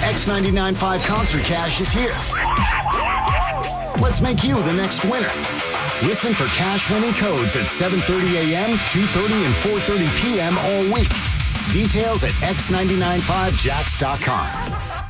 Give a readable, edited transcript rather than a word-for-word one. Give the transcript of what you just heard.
X99.5 Concert Cash is here. Let's make you the next winner. Listen for cash winning codes at 7:30 a.m., 2:30, and 4:30 p.m. all week. Details at x995jacks.com.